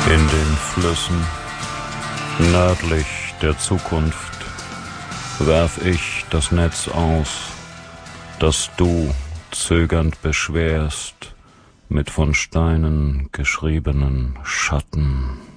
In den Flüssen nördlich der Zukunft werf ich das Netz aus, das du zögernd beschwerst mit von Steinen geschriebenen Schatten.